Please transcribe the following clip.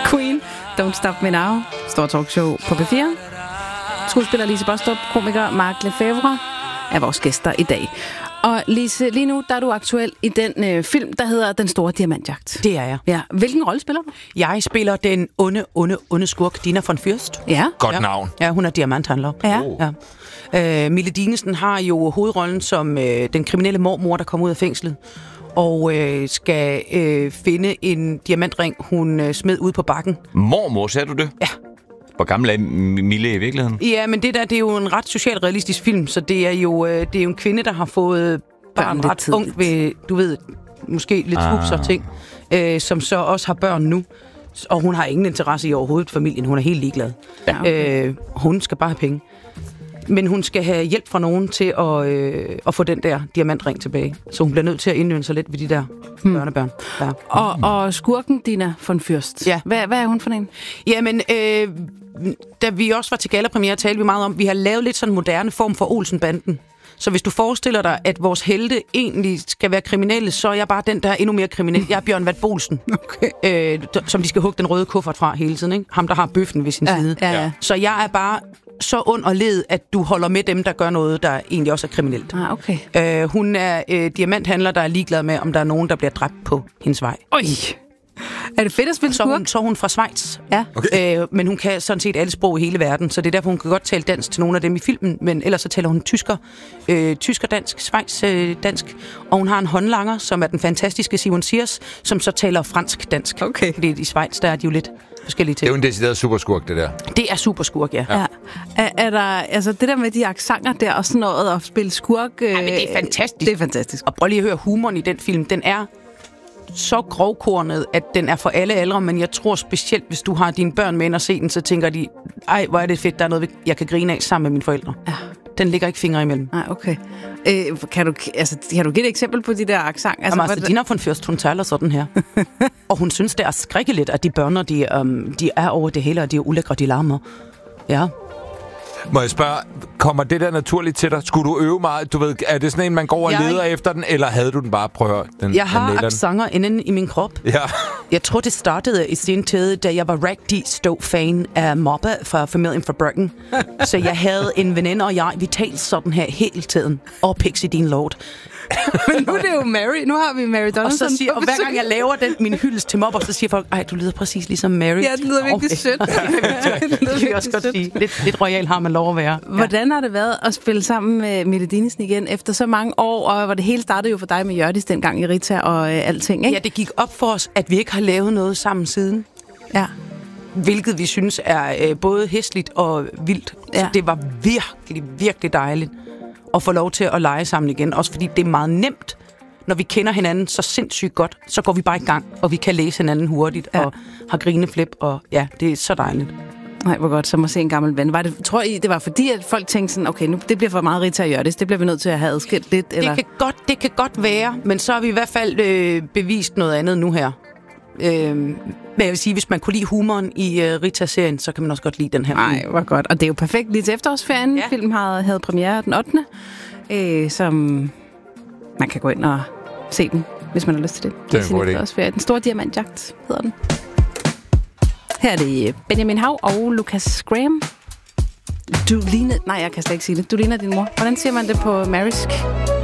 Queen, Don't Stop Me Now. Stor talkshow på P4. Skuespiller Lise Bostrup, komiker Mark Lefebvre er vores gæster i dag. Og Lise, lige nu der er du aktuel i den film, der hedder Den Store Diamantjagt. Det er jeg. Ja. Hvilken rolle spiller du? Jeg spiller den onde skurk, Dina von Fürst. Ja. Godt navn. Ja, hun er diamanthandler. Ja. Mille Dinesen har jo hovedrollen som den kriminelle mormor, der kommer ud af fængslet. Og skal finde en diamantring, hun smed ud på bakken. Mormor, sagde du det? Ja. Hvor gammel er Mille i virkeligheden? Ja, men det er jo en ret socialrealistisk film, så det er jo en kvinde, der har fået barn ret ungt ved, du ved, måske lidt svupser og ting, som så også har børn nu. Og hun har ingen interesse i overhovedet familien. Hun er helt ligeglad. Ja. Hun skal bare have penge. Men hun skal have hjælp fra nogen til at få den der diamantring tilbage. Så hun bliver nødt til at indøve sig lidt ved de der børnebørn. Ja. Og skurken Dina von Fürst. Ja. Hvad er hun for en? Jamen, da vi også var til gallapremiere, talte vi meget om, vi har lavet lidt sådan en moderne form for Olsen-banden. Så hvis du forestiller dig, at vores helte egentlig skal være kriminelle, så er jeg bare den, der er endnu mere kriminel. Jeg er Bjørn Vat Bolsen, som de skal hugge den røde kuffert fra hele tiden. Ikke? Ham, der har bøffen ved sin side. Ja. Så jeg er bare så ond og led, at du holder med dem, der gør noget, der egentlig også er kriminelt. Okay. Hun er diamanthandler, der er ligeglad med, om der er nogen, der bliver dræbt på hendes vej. Oj! Er det fedt at spille skurk? Så er hun fra Schweiz. Ja. Okay. Men hun kan sådan set alle sprog i hele verden, så det er derfor, hun kan godt tale dansk til nogle af dem i filmen, men ellers så taler hun tysker-dansk, Schweiz-dansk, og hun har en håndlanger, som er den fantastiske Simon Siers, som så taler fransk-dansk. Okay. Fordi i Schweiz, der er de jo lidt forskellige ting. Det er jo en decideret superskurk, det der. Det er superskurk, ja. Er der, altså det der med de accenter der og sådan noget, at spille skurk... Ja, men det er fantastisk. Det er fantastisk. Og prøv lige at høre humoren i den film. Den er så grovkornet, at den er for alle aldre, men jeg tror specielt, hvis du har dine børn med ind og se den, så tænker de, ej, hvor er det fedt, der er noget, jeg kan grine af sammen med mine forældre. Ja. Den ligger ikke fingre imellem. Nej, okay. Kan du give et eksempel på de der accent? Altså Dina von Fürst, hun taler sådan her. Og hun synes, det er skrækkeligt, at de børn, de er over det hele, og de er ulækre, de larmer. Ja. Må jeg spørge, kommer det der naturligt til dig? Skulle du øve meget? Du ved, er det sådan en, man går og leder efter den, eller havde du den bare prøvet? Jeg har accenter inden i min krop. Ja. Jeg tror, det startede i sin tid, da jeg var rigtig stor fan af Moppa fra familien fra Brøcken. Så jeg havde en veninde, og vi talte sådan her hele tiden. Og Pixie Dean Lord. Men nu er det jo Mary. Nu har vi Mary Donaldson. Og hver gang jeg laver min hyldest til Mopper, så siger folk, ej, du lyder præcis ligesom Mary. Ja, det lyder virkelig sødt. Det vil jeg også godt sige. Lidt royal har man lov at være. Hvordan har det været at spille sammen med Mille Dinesen igen efter så mange år, og hvor det hele startede jo for dig med Hjørdis dengang i Rita og alting, ikke? Ja, det gik op for os, at vi ikke har lavet noget sammen siden. Ja. Hvilket vi synes er både hæsligt og vildt. Ja. Så det var virkelig, virkelig dejligt at få lov til at lege sammen igen. Også fordi det er meget nemt, når vi kender hinanden så sindssygt godt, så går vi bare i gang, og vi kan læse hinanden hurtigt, og har grineflip, og ja, det er så dejligt. Nej, hvor godt, som at se en gammel ven. Tror I, det var fordi, at folk tænkte sådan, okay, nu det bliver for meget Rita og Hjørdis, det bliver vi nødt til at have adskilt lidt, eller? Det kan godt være, men så har vi i hvert fald bevist noget andet nu her. Men jeg vil sige, hvis man kunne lide humoren i Rita-serien, så kan man også godt lide den her. Nej, hvor godt. Og det er jo perfekt lige til efterårsferien. Ja. Filmen havde premiere den 8. Som man kan gå ind og se den, hvis man har lyst til det. Det er en god idé. Den Store Diamantjagt hedder den. Her er det Benjamin Hav og Lucas Graham. Du ligner... Nej, jeg kan slet ikke sige det. Du ligner din mor. Hvordan siger man det på marisk?